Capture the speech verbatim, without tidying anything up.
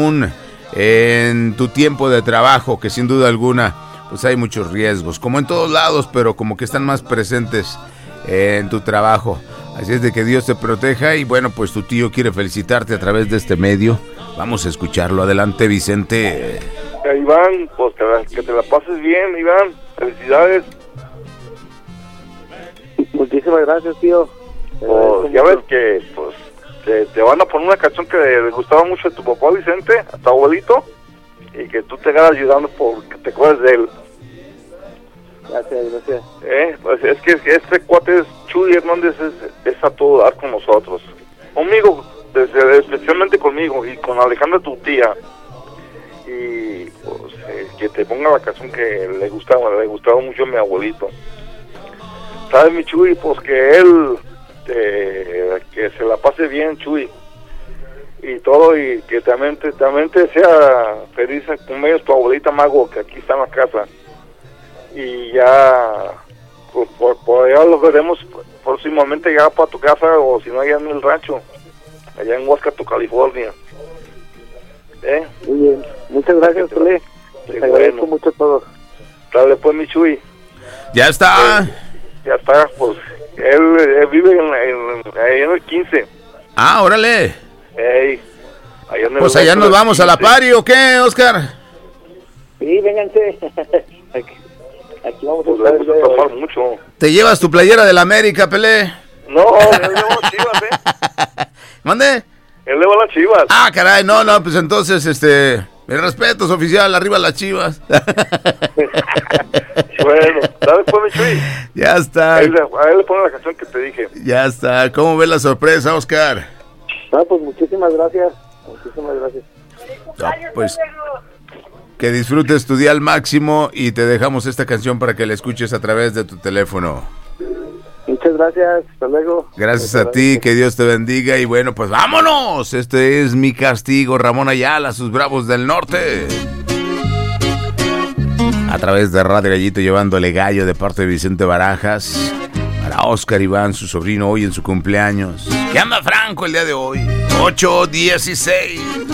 común en tu tiempo de trabajo, que sin duda alguna pues hay muchos riesgos, como en todos lados, pero como que están más presentes en tu trabajo. Así es de que Dios te proteja. Y bueno, pues tu tío quiere felicitarte a través de este medio. Vamos a escucharlo. Adelante, Vicente. Eh, Iván, pues que, la, que te la pases bien, Iván. Felicidades. Muchísimas gracias, tío. Pues ya ves que pues te, te van a poner una canción que le gustaba mucho a tu papá Vicente, a tu abuelito, y que tú te hagas ayudando porque te acuerdes de él. Gracias, gracias. Eh, pues es que este cuate es Chuy Hernández, es, es a todo dar con nosotros. Conmigo, desde, especialmente conmigo y con Alejandra, tu tía. Y pues eh, que te ponga la canción que le gustaba, le gustaba mucho a mi abuelito. ¿Sabes, mi Chuy? Pues que él, eh, que se la pase bien, Chuy. Y todo, y que también te, también te sea feliz con ellos, tu abuelita Mago, que aquí está en la casa. Y ya, pues, por, por allá los veremos próximamente ya para tu casa, o si no, allá en el rancho, allá en Huascato, California. ¿Eh? Muy bien, muchas gracias, Tole. Sí, Les agradezco bueno. mucho todo. Dale pues, mi Chuy. Ya está. Eh, ya está, pues, él, él vive en, en, ahí en el quince. Ah, órale. Ey, allá en el Pues allá rancho nos del vamos a la quince. pari, ¿o qué, Oscar? Sí, vénganse. aquí, aquí vamos a Pues le estar. gusta el día de hoy. tomar mucho. ¿Te llevas tu playera del América, Pelé? No, él le va a las Chivas, ¿eh? ¿Mande? Él le va a las Chivas. Ah, caray, no, no, pues entonces, este... mis respetos, oficial, arriba las Chivas. Bueno, dale pues, mi Chuy. Ya está, A él, le- a él le pone la canción que te dije. ya está. ¿Cómo ves la sorpresa, Oscar? No, pues muchísimas gracias. Muchísimas gracias. No, pues que disfrutes tu día al máximo y te dejamos esta canción para que la escuches a través de tu teléfono. Muchas gracias. Hasta luego. Gracias Muchas a ti, gracias. que Dios te bendiga y bueno, pues vámonos. Este es Mi Castigo, Ramón Ayala, sus Bravos del Norte. A través de Radio Gallito, llevándole gallo de parte de Vicente Barajas para Oscar Iván, su sobrino, hoy en su cumpleaños. ¿Qué anda Franco el día de hoy? ocho dieciséis